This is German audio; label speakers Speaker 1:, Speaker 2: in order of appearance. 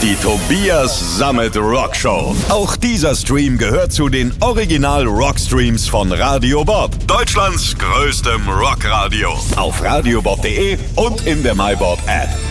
Speaker 1: Die Tobias Sammet Rock Show. Auch dieser Stream gehört zu den Original Rockstreams von Radio Bob, Deutschlands größtem Rockradio. Auf radiobob.de und in der MyBob App.